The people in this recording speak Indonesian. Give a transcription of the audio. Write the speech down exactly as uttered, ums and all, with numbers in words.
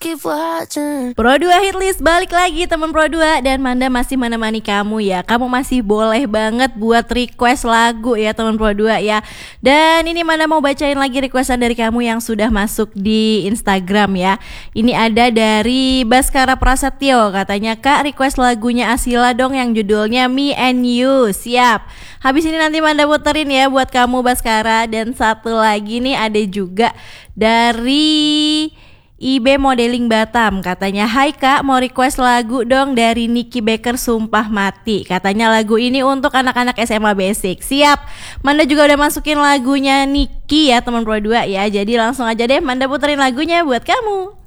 keep watching. Pro dua Hitlist balik lagi teman Pro dua, dan Manda masih menemani kamu ya. Kamu masih boleh banget buat request lagu ya teman Pro dua ya. Dan ini Manda mau bacain lagi requestan dari kamu yang sudah masuk di Instagram ya. Ini ada dari Baskara Prasetyo, katanya Kak request lagunya Asila dong yang judulnya Me and You. Siap. Habis ini nanti Manda puterin ya buat kamu Baskara. Dan satu lagi nih ada juga dari I B Modeling Batam, katanya hai Kak mau request lagu dong dari Nicky Baker Sumpah Mati. Katanya lagu ini untuk anak-anak S M A basic. Siap. Manda juga udah masukin lagunya Nicky ya teman Pro dua ya. Jadi langsung aja deh Manda puterin lagunya buat kamu.